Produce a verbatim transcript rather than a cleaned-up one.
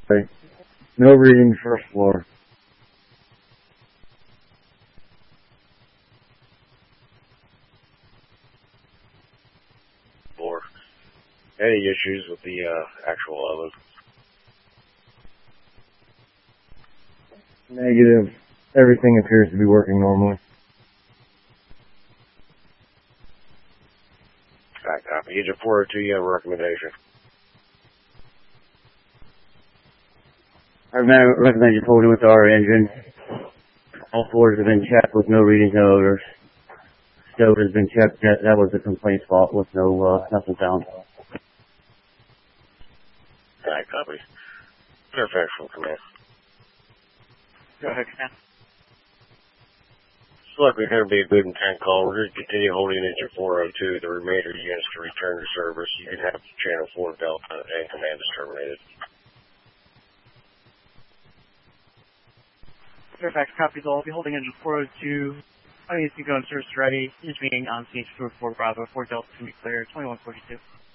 Okay. No reading first floor. Floor. Any issues with the uh, actual oven? Negative. Everything appears to be working normally. Alright, copy. Agent four oh two, you have a recommendation. I recommend you holding with our engine. All floors have been checked with no readings, no odors. Stove has been checked. That, that was the complaint's fault with no, uh, nothing found. Alright, copy. Fairfax from command. Go ahead, Command. It's likely going to be a good intent call. We're going to continue holding engine four oh two. The remainder units to return to service. You can have channel four Delta and command is terminated. Fairfax copies all. I'll be holding engine four oh two. I need to go and service ready. Is being on stage two four Bravo. four Delta can be cleared. twenty-one forty-two.